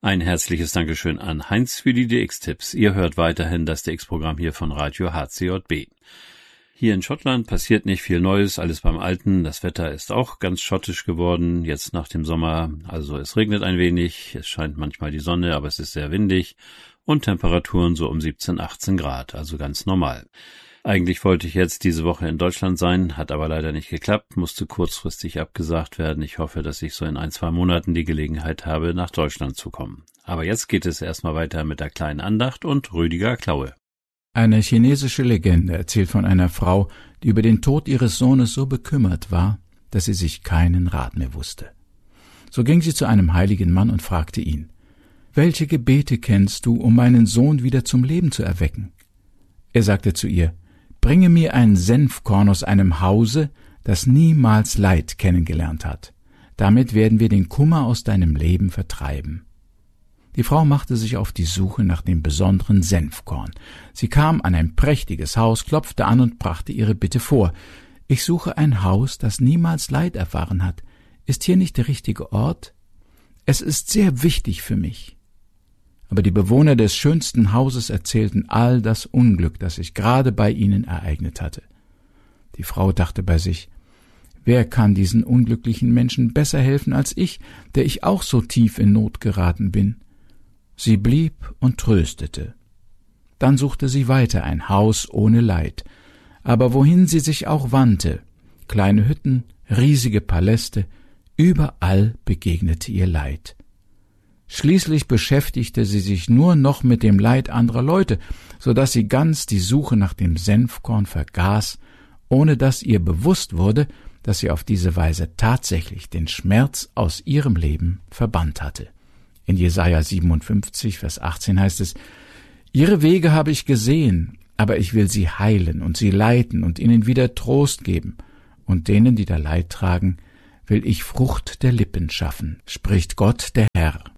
Ein herzliches Dankeschön an Heinz für die DX-Tipps. Ihr hört weiterhin das DX-Programm hier von Radio HCJB. Hier in Schottland passiert nicht viel Neues, alles beim Alten. Das Wetter ist auch ganz schottisch geworden, jetzt nach dem Sommer. Also es regnet ein wenig, es scheint manchmal die Sonne, aber es ist sehr windig und Temperaturen so um 17, 18 Grad, also ganz normal. Eigentlich wollte ich jetzt diese Woche in Deutschland sein, hat aber leider nicht geklappt, musste kurzfristig abgesagt werden. Ich hoffe, dass ich so in 1-2 Monaten die Gelegenheit habe, nach Deutschland zu kommen. Aber jetzt geht es erstmal weiter mit der kleinen Andacht und Rüdiger Klaue. Eine chinesische Legende erzählt von einer Frau, die über den Tod ihres Sohnes so bekümmert war, dass sie sich keinen Rat mehr wusste. So ging sie zu einem heiligen Mann und fragte ihn: »Welche Gebete kennst du, um meinen Sohn wieder zum Leben zu erwecken?« Er sagte zu ihr: »Bringe mir ein Senfkorn aus einem Hause, das niemals Leid kennengelernt hat. Damit werden wir den Kummer aus deinem Leben vertreiben.« Die Frau machte sich auf die Suche nach dem besonderen Senfkorn. Sie kam an ein prächtiges Haus, klopfte an und brachte ihre Bitte vor. »Ich suche ein Haus, das niemals Leid erfahren hat. Ist hier nicht der richtige Ort? Es ist sehr wichtig für mich.« Aber die Bewohner des schönsten Hauses erzählten all das Unglück, das sich gerade bei ihnen ereignet hatte. Die Frau dachte bei sich: Wer kann diesen unglücklichen Menschen besser helfen als ich, der ich auch so tief in Not geraten bin? Sie blieb und tröstete. Dann suchte sie weiter ein Haus ohne Leid. Aber wohin sie sich auch wandte, kleine Hütten, riesige Paläste, überall begegnete ihr Leid. Schließlich beschäftigte sie sich nur noch mit dem Leid anderer Leute, so dass sie ganz die Suche nach dem Senfkorn vergaß, ohne dass ihr bewusst wurde, dass sie auf diese Weise tatsächlich den Schmerz aus ihrem Leben verbannt hatte. In Jesaja 57, Vers 18 heißt es: »Ihre Wege habe ich gesehen, aber ich will sie heilen und sie leiten und ihnen wieder Trost geben. Und denen, die da Leid tragen, will ich Frucht der Lippen schaffen, spricht Gott der Herr.«